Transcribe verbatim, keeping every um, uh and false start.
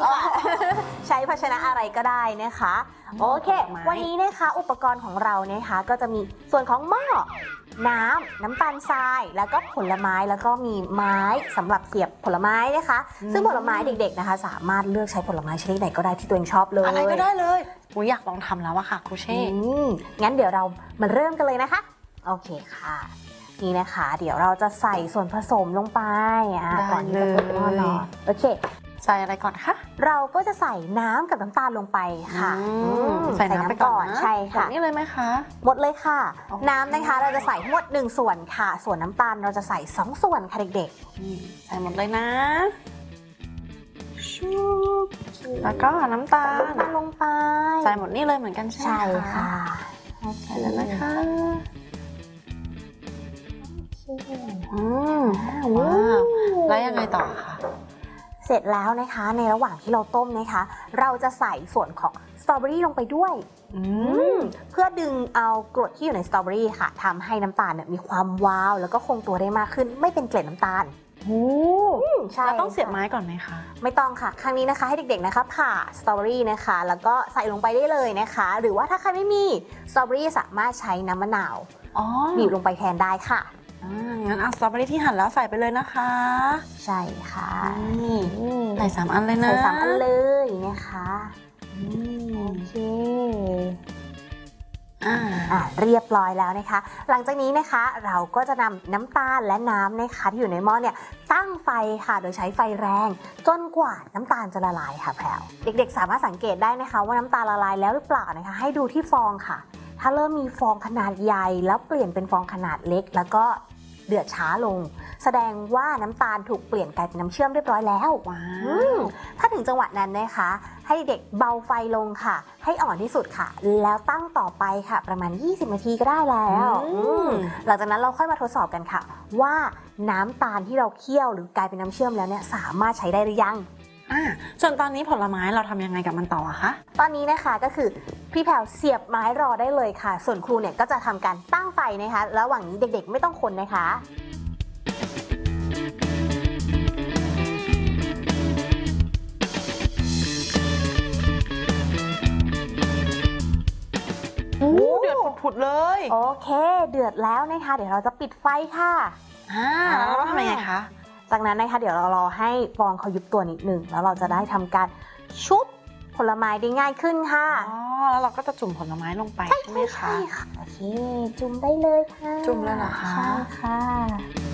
ค่ะ ใช้ภาชนะอะไรก็ได้นะคะโอเควันนี้นะคะอุปกรณ์ของเรานะคะก็จะมีส่วนของหม้อน้ำน้ำตาลทรายแล้วก็ผลไม้แล้วก็มีไม้สำหรับเสียบผลไม้นะคะซึ่งผลไม้เด็กๆนะคะสามารถเลือกใช้ผลไม้ชนิดไหนก็ได้ที่ตัวเองชอบเลยอะไรก็ได้เลยหนูอยากลองทำแล้วอะค่ะครูเช่งั้นเดี๋ยวเรามาเริ่มกันเลยนะคะโอเคค่ะนี่นะคะเดี๋ยวเราจะใส่ส่วนผสมลงไปอ่ะก่อนที่จะเปิดหม้อเนาะโอเคใส่อะไรก่อนคะเราก็จะใส่น้ำกับน้ำตาลลงไปค่ะใส่น้ำไปก่อนใช่ค่ะนี่เลยไหมคะหมดเลยค่ะน้ำนะคะเราจะใส่ทั้งหมดหนึ่งส่วนค่ะส่วนน้ำตาลเราจะใส่สองส่วนค่ะเด็กๆใส่หมดเลยนะแล้วก็น้ำตาลลงไปใส่หมดนี่เลยเหมือนกันใช่ไหมใช่ค่ะใส่แล้วนะคะอืมว้าวแล้วยังไงต่อคะเสร็จแล้วนะคะในระหว่างที่เราต้มนะคะเราจะใส่ส่วนของสตรอเบอรี่ลงไปด้วยเพื่อดึงเอากรดที่อยู่ในสตรอเบอรี่ค่ะทำให้น้ำตาลเนี่ยมีความวาวแล้วก็คงตัวได้มากขึ้นไม่เป็นเกล็ดน้ำตาลโอ้ใช่แล้วต้องเสียบไม้ก่อนไหมคะไม่ต้องค่ะครั้งนี้นะคะให้เด็กๆนะคะผ่าสตรอเบอรี่นะคะแล้วก็ใส่ลงไปได้เลยนะคะหรือว่าถ้าใครไม่มีสตรอเบอรี่สามารถใช้น้ำมะนาวบีบลงไปแทนได้ค่ะงั้นเอาสตรอเบอรี่ที่หั่นแล้วใส่ไปเลยนะคะใช่ค่ะนี่ใส่สามอันเลยนะใส่สามอันเลยนะคะโอเคอ่าเรียบร้อยแล้วนะคะหลังจากนี้นะคะเราก็จะนำน้ำตาลและน้ำนะคะที่อยู่ในหม้อเนี่ยตั้งไฟค่ะโดยใช้ไฟแรงจนกว่าน้ำตาลจะละลายค่ะแพรวเด็กๆสามารถสังเกตได้นะคะว่าน้ำตาลละลายแล้วหรือเปล่านะคะให้ดูที่ฟองค่ะถ้าเริ่มมีฟองขนาดใหญ่แล้วเปลี่ยนเป็นฟองขนาดเล็กแล้วก็เดือดช้าลงแสดงว่าน้ำตาลถูกเปลี่ยนกลายเป็นน้ำเชื่อมเรียบร้อยแล้วว้าวถ้าถึงจังหวะนั้นนะคะให้เด็กเบาไฟลงค่ะให้อ่อนที่สุดค่ะแล้วตั้งต่อไปค่ะประมาณยี่สิบนาทีก็ได้แล้วหลังจากนั้นเราค่อยมาทดสอบกันค่ะว่าน้ำตาลที่เราเคี่ยวหรือกลายเป็นน้ำเชื่อมแล้วเนี่ยสามารถใช้ได้หรือยังส่วนตอนนี้ผลไม้เราทำยังไงกับมันต่อคะตอนนี้นะคะก็คือพี่แพรวเสียบไม้รอได้เลยค่ะส่วนครูเนี่ยก็จะทำการตั้งไฟนะคะระหว่างนี้เด็กๆไม่ต้องคนนะคะเดือดผุดๆเลยโอเคเดือดแล้วนะคะเดี๋ยวเราจะปิดไฟค่ะอ่าแล้วเราทำยังไงคะจากนั้นนะคะเดี๋ยวเรารอให้ฟองเขายุบตัวนิดหนึ่งแล้วเราจะได้ทำการชุบผลไม้ได้ง่ายขึ้นค่ะอ๋อแล้วเราก็จะจุ่มผลไม้ลงไปใช่ไหมคะใช่ค่ะโอเคจุ่มได้เลยค่ะจุ่มแล้วเหรอคะใช่ค่ะ